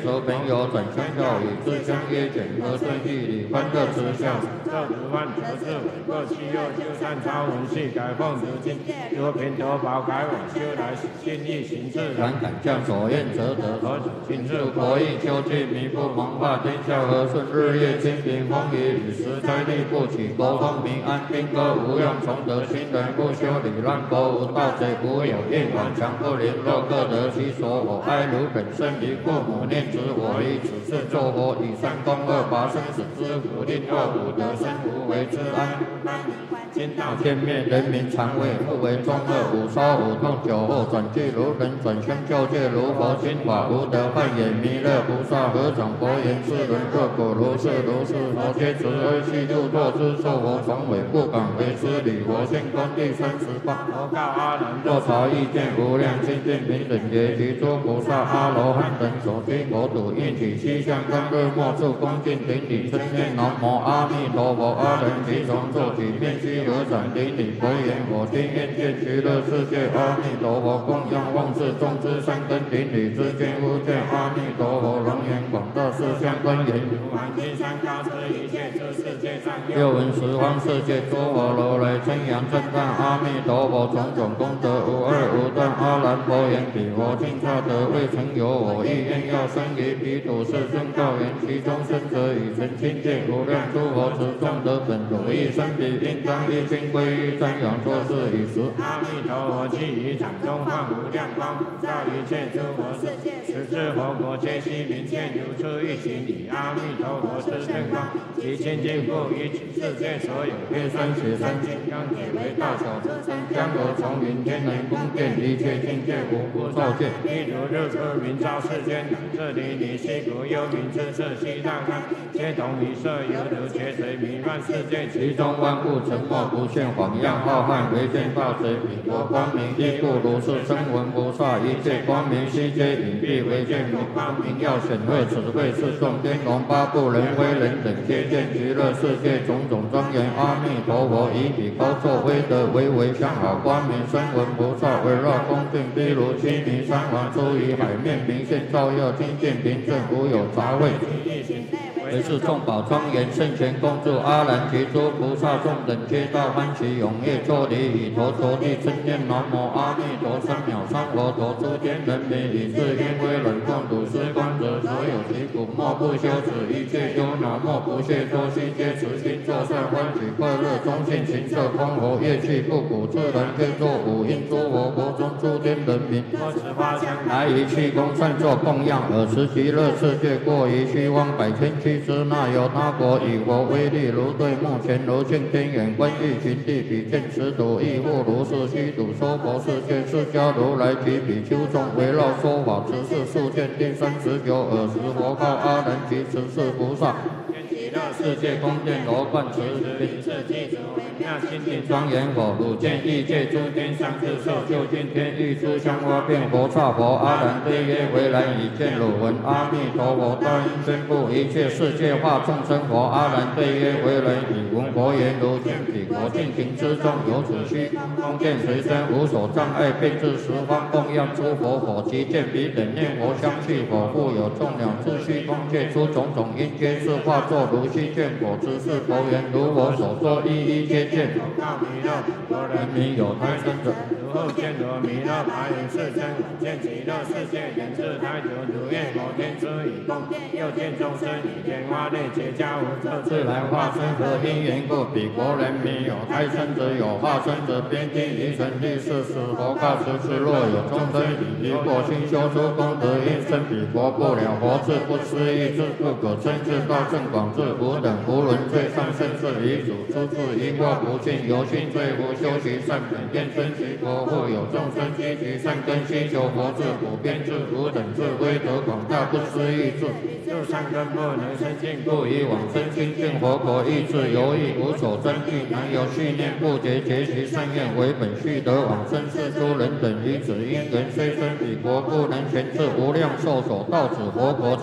则本有转相效，与自相约减和顺义理，欢乐之效。 这如万德是为过去又修善超文系，改奉如今，如平头宝改往修来，尽力行自然。 敢将所愿则得， 何主亲自国义修治弥不蒙化天下和顺，日夜清平风雨雨时灾力不起，国风平安，兵戈无用，崇德新人不修理，让国无盗贼无有应王强不凌弱，各得其所。我哀如本身于父母念子，我以此事作佛，以善功恶拔生死之苦，令恶苦得生无为之安。今道天灭人民常畏，不为中恶，五烧五痛酒后转句如人，转生救界如佛，心法无得幻也弥勒菩萨合掌佛言：世人若果如是如是，佛皆慈悲悉度作之，受佛从委不敢为之礼，佛性功第38。 佛告阿难： 若察意见无量清净平等觉，其诸菩萨阿罗汉等所居国土，应起西向刚日莫处恭敬顶礼，称念南无阿弥陀佛。阿人即从坐起，面须合掌顶礼，佛言：我今愿见极乐世界阿弥陀佛，供养万世众之三根顶礼之间，无见阿弥陀佛龙颜广大四相庄严， 如满金山高之一切诸世界上， 又闻十方世界诸佛如来称扬称赞阿弥陀佛，种种功德无二无断。阿难佛言：彼佛尽刹得未曾有我意愿要生于彼土世尊告言：其中生者以成清净无量诸佛持众德本如意生彼，应当一心归于瞻仰作是以时。 阿弥陀佛既于掌中放无量光，普照一切诸佛世界，十智佛国皆悉明见，如出一行礼。阿弥陀佛之真光，其清净不于此世界所有月山雪山金刚铁为大小车身，江河丛林天人宫殿，一切境界无不照见。譬如日出明照世间，这里你西国幽冥之色西大开，皆同一色，犹如劫水弥漫世界， 其中万物沉默不现，晃漾浩瀚，唯见大水彼国光明，亦复如是。声闻菩萨一切光明悉皆隐蔽，唯见如光明耀显赫，此谓是众天龙八部人威人等，皆见极乐世界种种庄严。阿弥陀佛以彼高坐威德，为相好光明。声闻菩萨围绕恭敬，譬如须弥山王出于海面，明现照耀，清净平正，无有杂秽。为是众宝庄严，圣贤恭祝阿难及诸菩萨众等，皆大欢喜踊跃作礼，以头着地称念南无阿弥陀3秒三佛陀，诸天人民以至因为忍共睹施观者，所有其苦莫不休止，一切忧恼莫不懈脱，悉皆慈心作善，欢喜快乐，中性行色光和，乐器不苦，自然可作五音诸佛国中诸天人民， 多持花香来于气功善作供养，尔时极乐世界过于虚妄百千俱之那有他国，以佛威力如对目前如镜天眼，观欲群地比见此土，亦复如是虚土娑婆世界，释迦如来及比丘众围绕说法，此事数见第39。尔时佛告阿难及十世菩萨：极乐世界宫殿罗贯持名次记主微妙清净庄严佛，汝见异界诸天相自受，就近天欲诸香花变佛刹佛。阿难对曰：为然已见汝闻阿弥陀佛大音宣布一切世界化众生佛。阿难对曰：为然已闻佛言，如见彼国尽情之中，有此虚空见随身，无所障碍，遍至十方供养诸佛佛，即见彼等念佛相续佛，复有众鸟自虚空界出种种因，皆是化作如虚见佛之是佛言，如我所说，一一皆见。 告弥勒，佛人民有胎生者， 如后见罗弥勒白云世尊，见极乐世界人自胎久，如愿摩天之以供殿，又见众生以天花内结跏无色自来化身，何因缘故？彼国人民有胎生者，有化身者，边境于神地是时，佛告此事：若有众生以离过心修出功德，应生彼国不了佛智，不思议智，不可称智道正广智，无等无伦最上甚至遗主，出自因果不尽，由心罪福修习善本，愿生其国。复有众生积集善根，希求佛智，普遍智，无等智，威德广大，不思议智。就善根不能生尽，故以往生清净佛国，意志犹豫，无所争议，难有续念不竭，结其善愿为本，须得往生是诸人等于此因缘，虽生彼国，不能全至无量寿所到此佛国，界边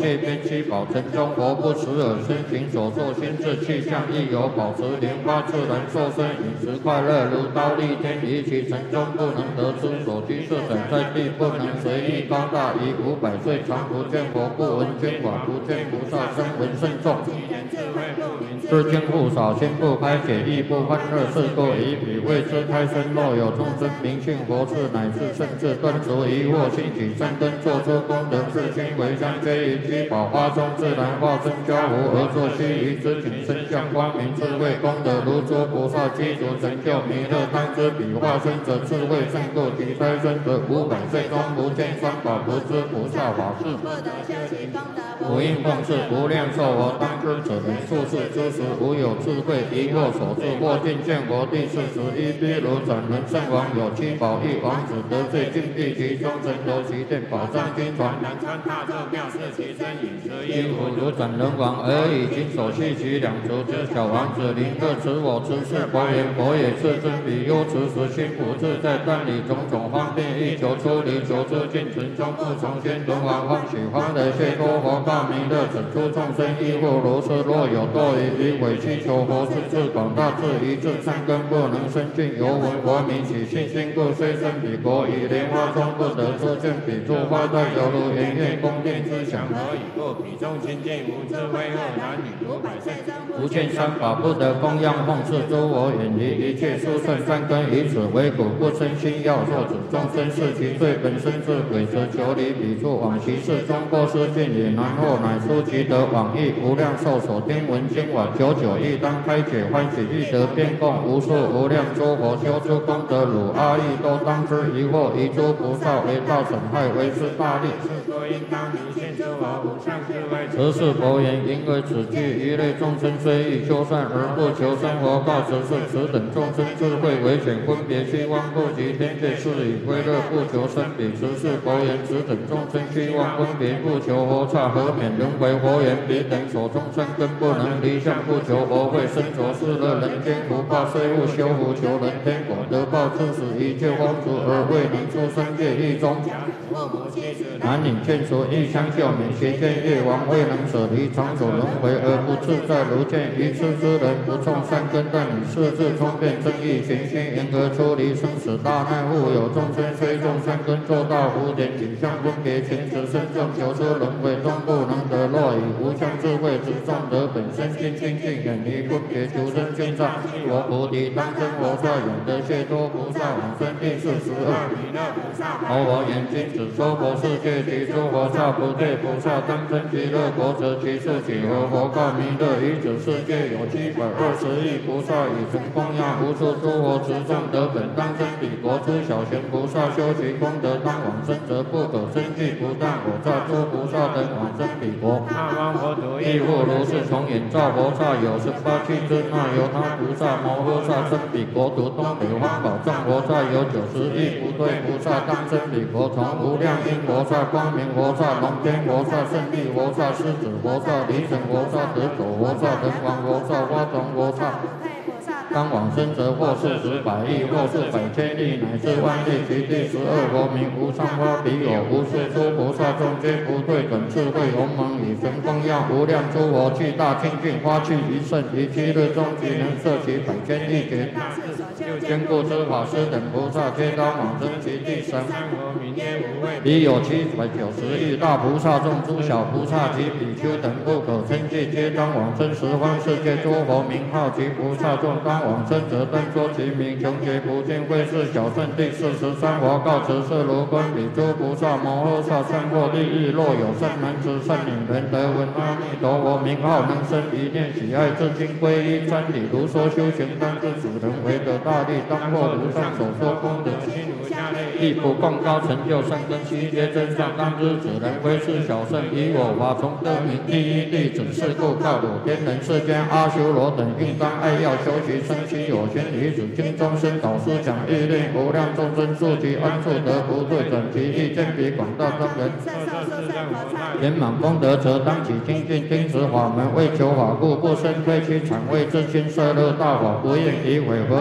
七宝城中佛不时而身形所作心智气象亦有保持莲花自然受身饮食快乐如刀立天离其城中不能得知所居是等在地不能随意高大以500岁常不见佛不闻经法不见菩萨声闻甚众知经不少心不开解亦不欢乐是故以彼为之开身若有众生明信佛智乃至甚至断除疑惑兴起善根做出功德至今为相皆于七宝花中自然化身交互而作须臾之景身相光明智慧功德如诸菩萨积足成就弥勒当知彼化身者智慧胜故其开身者500岁中不见三宝不知菩萨法事不应奉事不量寿佛当知者人数世之时无有智慧疑惑所致或尽见佛第41譬如转轮圣王有七宝一王子得罪禁闭其中神头其殿宝藏经传南川大众妙事其身饮食衣服如转轮王而已经手系其两足之小王子临各持我持是佛言佛也自尊比忧持时心不自在但以种种方便欲求出离求之尽存中不从先轮王欢喜欢的谢多佛告弥勒整出众生亦复如是若有多于委屈求佛是智广大智一智善根不能生尽犹闻佛名起信心故虽生彼国以莲花中不得出见彼诸花带犹如圆月宫殿之祥何以故彼中清净无智慧恶男女500岁不见三法不得供养奉事诸佛远离一切殊胜善根以此为果不生心要受此众生是其罪本身是鬼则求离彼处往其事中过失尽也然后乃出其德往诣无量寿所听闻经法久久亦当开解欢喜欲得遍供无数无量诸佛修诸功德汝阿逸都当知疑惑遗诸菩萨为大损害为是大利是故应当明现诸佛无上智慧此是佛言因为此句一类众生虽欲修善而不求生活告此是此等众生智慧为显分别虚妄不及天界是以归乐不求生彼此是佛言此等众生虚妄分别不求佛刹何免轮回佛言彼等所中善根不能离相不求佛慧身着是乐人间福报虽勿修福求人天果得报致使一切荒除而未能出生界狱中男女眷属欲相救免邪见业王未能舍离长久轮回而不自在如见愚痴之人不种善根但以世智聪辩正义行心严格出离生死大难复有众生虽种善根做到福典景象分别前持身众求出轮回终不能得若以无相智慧之众得本身心清净远离分别求生见障我菩提当真佛刹永得解脱菩萨往生第42弥勒菩萨佛我眼睛只说佛世界其诸佛刹不对菩萨当真极乐国则其数几何佛告弥勒于此世界有720亿菩萨以成供养无数诸佛持众得本当真彼国诸小贤菩萨修其功德当往生则不可生计不但我刹诸菩萨等往生彼国那方佛土亦复如是从眼照佛刹有18气之那由他菩萨摩诃萨生彼国土东北方宝藏佛刹有90亿不对菩萨当生彼国从无量因佛刹光明佛刹龙天佛萨胜利佛萨狮子佛萨离神佛萨得走佛萨人王佛萨花丛佛萨当往生者或是10百亿或是百千亿乃至万亿其第12佛名无上花彼有无数诸菩萨众皆不对等智慧鸿蒙以神供养无量诸佛具大清净花气一圣于7日中即能摄其百千亿劫坚固之法师等菩萨皆当往生其第13佛名皆无畏彼有790亿大菩萨众诸小菩萨及比丘等不可称计皆当往生十方世界诸佛名号及菩萨众当往生者但说其名穷劫不尽会是小圣第43佛告辞是如观彼诸菩萨摩诃萨善获利益若有善男子善女人得闻阿弥陀佛名号能生一念喜爱至今皈依真理如说修行当知主人为得大利当获如上所说功德心如下类亦不共高成就善根悉皆真相当知主人为是小圣以我法从得名第一弟子是故告汝天人世间阿修罗等应当爱要修习生其有先于此经中生导师讲欲令无量众生速其安处得不对转其意见比广大众人圆满功德则当起精进听持法门为求法故不生推其产为自心摄乐大法不应以毁何以故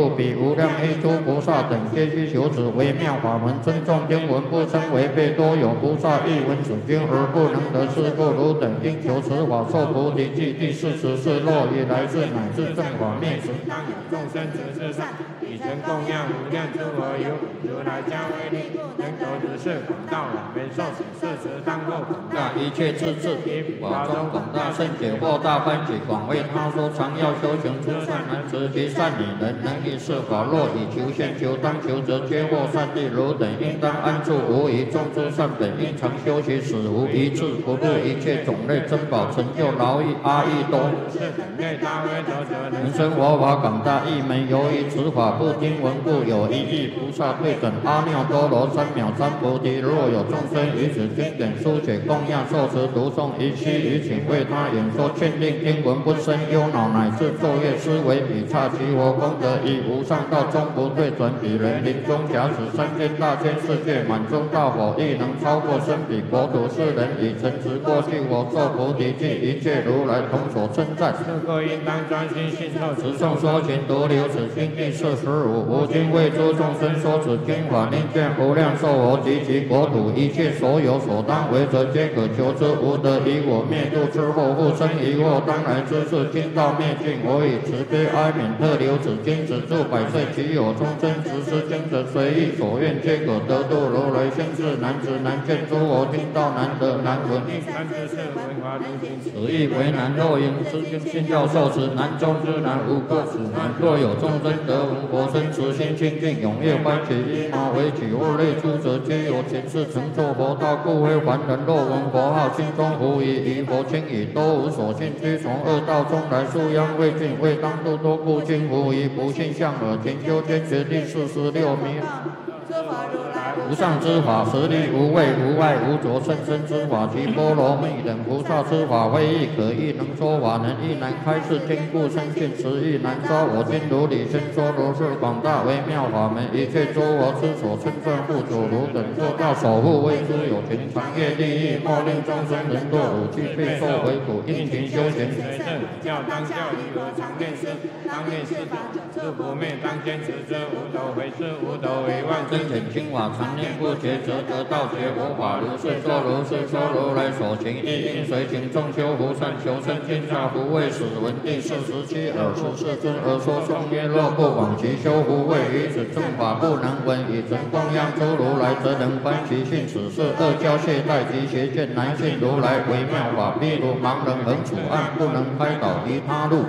度比无量依诸菩萨等，皆须求此微妙法门。尊重经文，不称违背。多有菩萨译闻此经而不能得是故，汝等应求此法受菩提记。第44是若以来世乃至正法灭时， 当有众生执事善，以成供养无量诸佛有如来加威力，能得如是广大法门受持事实当过广大一切自治法中广大圣解惑大欢喜，广为他说常要修行诸善男子及善女人，能以是法。若以求现求当求，则皆获善利。汝等应当安住无疑，种诸善本，应常修习，使无一次不入一切种类珍宝，成就劳役阿逸多。人生佛法广大义门，由于此法不听闻故，有一亿菩萨对准阿耨多罗三藐三菩提。若有众生于此经典书写供养受持读诵，一须于请为他演说劝令听闻，不生忧恼，乃至昼夜思维比刹其佛功德，以无上道终不退转。彼人临终假使三千大千世界满中大火，亦能超过身彼国土。世人以诚实过去佛受菩提记，一切如来同所称赞。 是故应当专心信受持诵说勤独留此经第45。吾今为诸众生说此经法，令见无量寿佛及其国土一切所有所当为者，皆可求之。无得以我灭度之后，复生疑惑当来之事，今到灭尽。我以慈悲哀悯特留此经，止住百岁。其有众生执是经者，随意所愿，皆可得度。如来先世难知难见诸佛听道难得难闻，此意为难。若应此经信教受持，难中之难，无过此难。若有众生得闻佛身，慈心清净，踊跃欢喜，依毛为取物类诸者，皆有前世成就佛道，故非凡人。若闻佛号，心中无疑，于佛轻已，都无所信。须从恶道中来，素殃未尽，未当度多故，今无疑。不信相耳，勤修坚决第46名。无上之法，实力无畏无碍无着，甚深之法，及波罗蜜等菩萨之法，非亦可亦能说法，能亦难开示，坚固深信，实亦难招。我今如理先说，如是广大微妙法门，一切诸佛之所称赞护主，汝等做到守护，为诸有情长业利益，莫令众生人堕五趣，备受为苦，应勤修行。 教当教义和常念师，当念师是不灭，当坚持之。无斗为师，无斗为万真显清法，常念不绝，则得道觉佛法。如是说，如是说，如来所行，亦应随行。众修福善，求生天下，不畏死。闻第47尔时世尊而说颂曰：若不往其修福慧，于此正法不能闻。以成供养诸如来，则能观其性。此是恶教懈怠及邪见，难信如来微妙法。譬如盲人横处暗，不能开导于他路，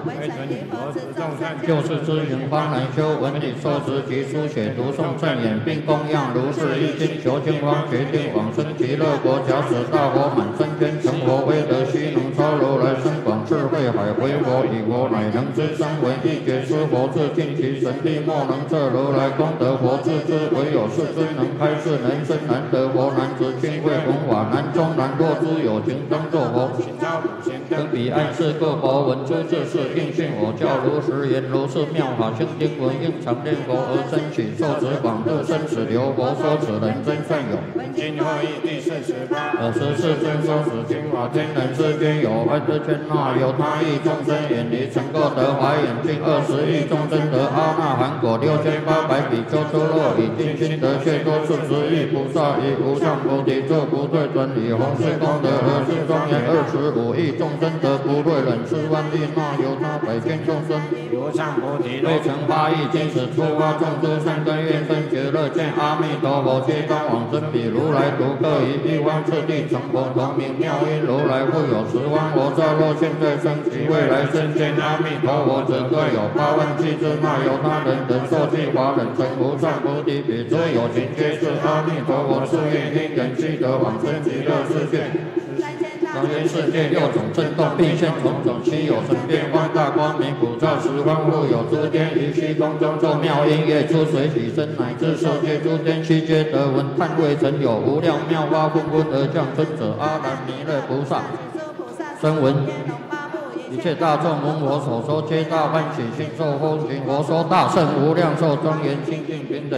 就是知行方能修。闻理受持及书写读诵正言，并供养如是一经，求经方决定往生极乐国。假使大佛满身天，成佛威德，须能超如来深广智慧海。回佛以佛乃能知三闻一觉，知佛智尽其神力，莫能测如来功德。佛自知，唯有世尊能开示。人生难得佛，难知亲会弘法，难中难。若诸有情当作佛，登彼岸世各佛闻诸智事，应信我教如实言。如是妙法清经文，应常念佛而生起，受持广度生死流。佛说此人真善有。 今后义第48。 尔时世尊说此经法，天人世间有爱之圈那有他亿众生远离，曾过得华眼净20亿众生得阿那含果6800比丘出落，以尽心得解脱40亿菩萨，以无上菩提作不退转，以弘誓功德而是庄严25亿众生得不退忍4万亿那有他百千众生， 无上菩提未成8亿今时出发众诸善根愿生觉乐，见阿弥陀佛皆当往生，彼如来独各以一方次第成佛，同名妙音如来，复有10万佛刹。若现在生及未来生见阿弥陀佛者，各有8万计之那有他人等受记法忍成无上菩提，彼诸有情皆是阿弥陀佛誓愿因缘具得往生极乐世界。当今世界6种震动，并现种种，其有神变放大光明，普照十方，复有诸天于虚空中作妙音乐，出水起身，乃至世界诸天悉皆得闻。叹未曾有无量妙法纷纷而降生者，阿难弥勒菩萨声闻一切大众闻佛所说，皆大欢喜，信受奉行。佛说大圣无量寿庄严清净平等